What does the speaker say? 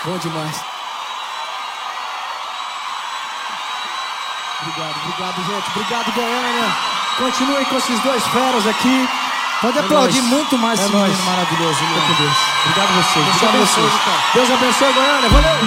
Bom demais. Obrigado, gente. Obrigado, Goiânia. Continuem com esses dois feras aqui. Pode aplaudir muito mais esse menino maravilhoso. Deus. Obrigado a vocês. Deus abençoe, Deus abençoe, Goiânia. Valeu.